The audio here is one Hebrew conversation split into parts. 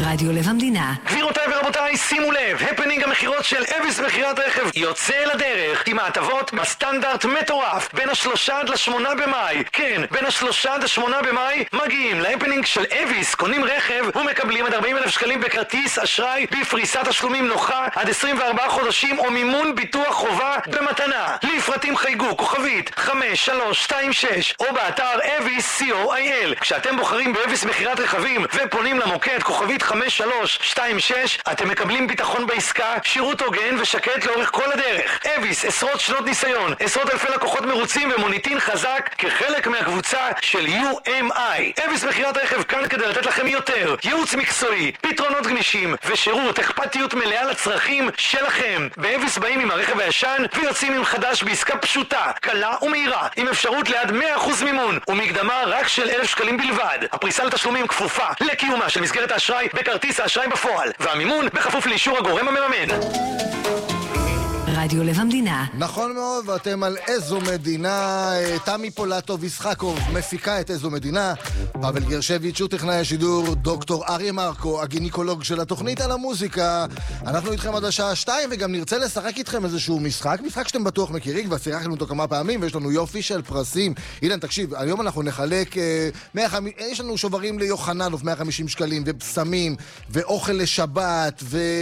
רדיו לב המדינה. גבירותיי ורבותיי, שימו לב, הפנינג המחירות של אביס מכירת רכב יוצא לדרך עם ההטבות בסטנדרט מטורף בין ה3 עד ל8 במאי. כן, בין ה3 עד ה8 במאי מגיעים להפנינג של אביס, קונים רכב ומקבלים עד 40,000 שקלים בכרטיס אשראי בפריסת תשלומים נוחה עד 24 חודשים או מימון ביטוח חובה במתנה. לפרטים חייגו כוכבית 5326 או באתר אביס co.il. כשאתם בוחרים באביס מכירת רכבים ופונים למוקד כוכבית 5326 אתם מקבלים ביטחון בעסקה, שירות הוגן ושקט לאורך כל הדרך. אביס, עשרות שנות ניסיון, עשרות אלפי לקוחות מרוצים ומוניטין חזק כחלק מהקבוצה של UMI. אביס מכירת רכב כאן כדי לתת לכם יותר ייעוץ מקצועי, פתרונות גמישים ושירות אכפתיות מלאה לצרכים שלכם. באביס באים עם הרכב הישן ויוצאים עם חדש בעסקה פשוטה, קלה ומהירה, עם אפשרות ליד 100% מימון ומקדמה רק של 1,000 שקלים בלבד. הפריסה לתשלומים כפופה לקיומה של מסגרת האשראי בכרטיס האשראי בפועל, והמימון בכפוף לאישור הגורם המממן. רדיו לב המדינה. נכון מאוד, ואתם על איזו מדינה. תמי פולטוב ישחקוב מפיקה את איזו מדינה, פאבל גרשביץ' הוא טכנאי השידור, דוקטור אריה מרקו הגינקולוג של התוכנית על המוזיקה. אנחנו איתכם עד השעה 2 וגם נרצה לשחק איתכם איזשהו משחק שאתם בטוח מכירים, כבר שיחקנו אותו כמה פעמים ויש לנו יופי של פרסים. אילן, תקשיב, היום אנחנו נחלק יש לנו שוברים ליוחננוב 150 שקלים ובשמים ואוכל לשבת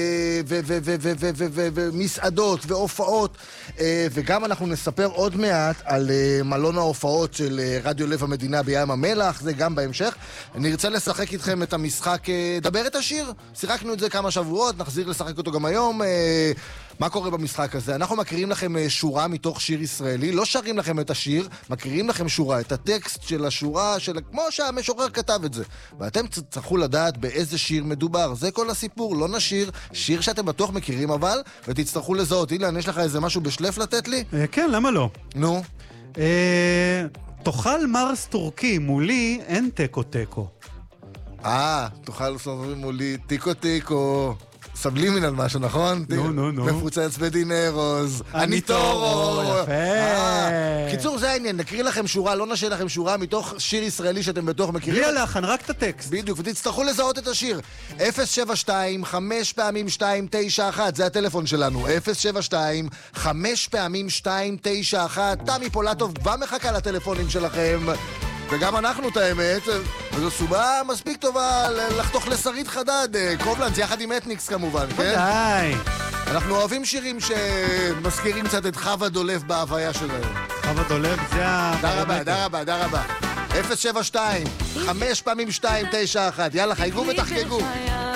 ומסעדות והופעות, וגם אנחנו נספר עוד מעט על מלון ההופעות של רדיו לב המדינה בים המלח, זה גם בהמשך. נרצה לשחק איתכם את המשחק דבר את השיר, שיחקנו את זה כמה שבועות, נחזיר לשחק אותו גם היום. מה קורה במשחק הזה? אנחנו מקריאים לכם שורה מתוך שיר ישראלי, לא שרים לכם את השיר, מקריאים לכם שורה, את הטקסט של השורה, כמו שהמשורר כתב את זה, ואתם צריכו לדעת באיזה שיר מדובר. זה כל הסיפור, לא נשיר שיר שאתם בטוח מכירים אבל, ותצטרכו לזהות. אילן, יש לך איזה משהו בשלף לתת לי? כן, למה לא? נו? תאכל מרס טורקי, מולי אין טקו טקו. תאכל מולי טיקו טיקו. סבלימין על משהו, נכון? נו. מפוצץ בדינרוז. אני טורו. יפה. קיצור, זה העניין. נקריא לכם שורה, לא נשאיר לכם שורה מתוך שיר ישראלי שאתם בטוח מכירים. בלי הלחן, רק את הטקסט. בדיוק, ותצטרכו לזהות את השיר. 072 5 פעמים 291, זה הטלפון שלנו. 072 5 פעמים 291. תמי פולטוב כבר מחכה לטלפונים שלכם. וגם אנחנו, את האמת, וזו סובה מספיק טובה לחתוך לשרית חדד, קובלנץ, יחד עם אתניקס כמובן, כן? די. אנחנו אוהבים שירים שמזכירים קצת את חווה דולב בהוויה שלהם. חווה דולב, זה דה רבה. 072 5 פעמים 291, יאללה, חייגו ותחגגו.